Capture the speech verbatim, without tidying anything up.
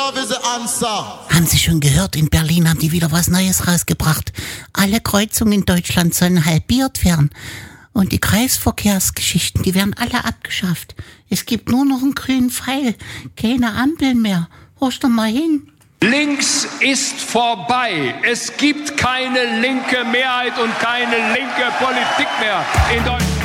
love is the answer. Haben Sie schon gehört, in Berlin haben die wieder was Neues rausgebracht. Alle Kreuzungen in Deutschland sollen halbiert werden. Und die Kreisverkehrsgeschichten, die werden alle abgeschafft. Es gibt nur noch einen grünen Pfeil, keine Ampeln mehr. Horch doch mal hin. Links ist vorbei. Es gibt keine linke Mehrheit und keine linke Politik mehr in Deutschland.